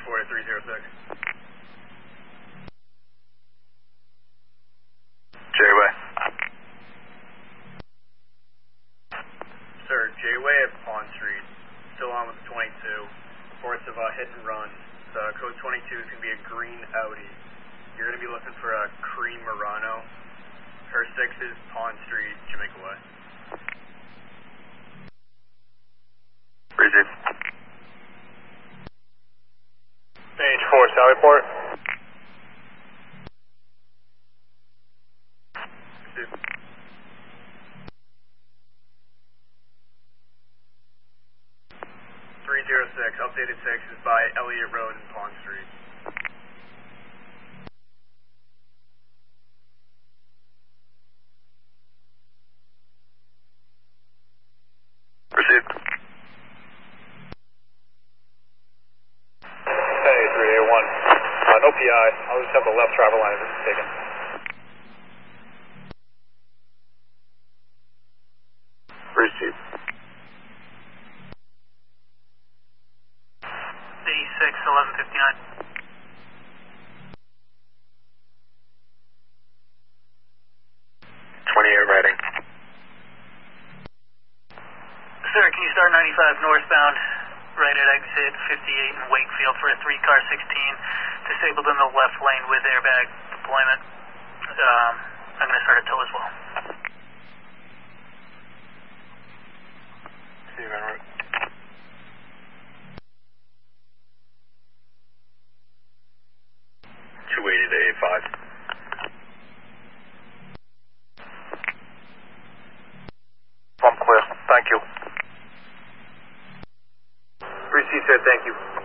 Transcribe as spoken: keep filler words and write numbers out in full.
four to three zero six. J-Way. Sir, J-Way at Pond Street. Still on with the twenty-two. Reports of a hit and run. The code twenty-two is going to be a green Audi. You're going to be looking for a cream Murano. Her six is Pond Street, Jamaica Way. Receive. Page four, Sallyport. Receive. three zero six, updated six is by Elliott Road and Pond Street. Received. Hey, three eight one. Uh, no P I. I'll just have the left travel line taken. Received. eighty-six, eleven fifty-nine. twenty-eight riding. Sir, can you start ninety-five northbound, right at exit fifty-eight in Wakefield for a three car sixteen, disabled in the left lane with airbag deployment. Um, I'm going to start a tow as well. Steve, en route. two eighty to eighty-five. I'm clear. Thank you. Receive, sir. Thank you.